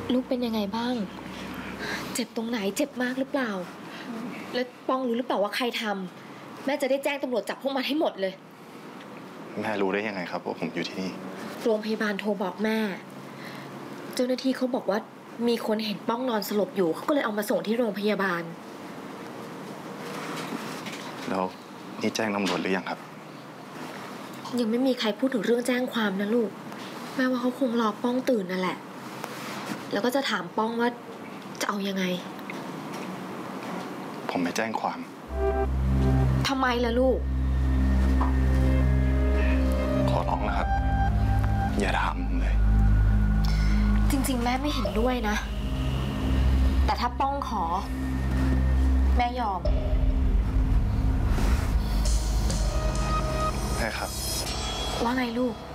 ลูกเป็นยังไงบ้างเจ็บตรงไหนเจ็บมากหรือเปล่าแล้วป้องรู้หรือเปล่าว่าใครทำแม่จะได้แจ้งตำรวจจับพวกมันให้หมดเลยแม่รู้ได้ยังไงครับว่าผมอยู่ที่นี่โรงพยาบาลโทรบอกแม่เจ้าหน้าที่เขาบอกว่ามีคนเห็นป้องนอนสลบอยู่เขาก็เลยเอามาส่งที่โรงพยาบาลแล้วนี่แจ้งตำรวจหรือยังครับยังไม่มีใครพูดถึงเรื่องแจ้งความนะลูกแม่ว่าเขาคงรอป้องตื่นนั่นแหละแล้วก็จะถามป้องว่าจะเอายังไงผมไม่แจ้งความทำไมล่ะลูกขอร้องนะครับอย่าถามผมเลยจริงๆแม่ไม่เห็นด้วยนะแต่ถ้าป้องขอแม่ยอมแม่ครับว่าไงลูก